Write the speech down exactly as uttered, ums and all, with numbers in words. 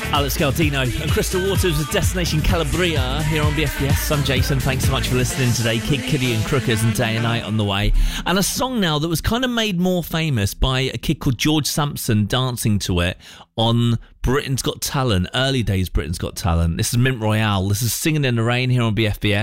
Alex Galdino and Crystal Waters with Destination Calabria here on B F B S. I'm Jason. Thanks so much for listening today. Kid Cudi and Crookers and Day and Night on the way. And a song now that was kind of made more famous by a kid called George Sampson dancing to it on Britain's Got Talent. Early days Britain's Got Talent. This is Mint Royale. This is Singing in the Rain here on B F B S.